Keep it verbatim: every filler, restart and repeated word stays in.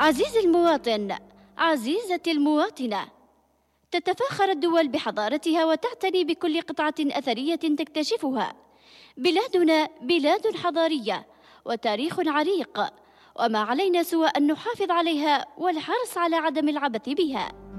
عزيزي المواطن، عزيزتي المواطنة، تتفاخر الدول بحضارتها وتعتني بكل قطعة أثرية تكتشفها. بلادنا بلاد حضارية وتاريخ عريق، وما علينا سوى أن نحافظ عليها والحرص على عدم العبث بها.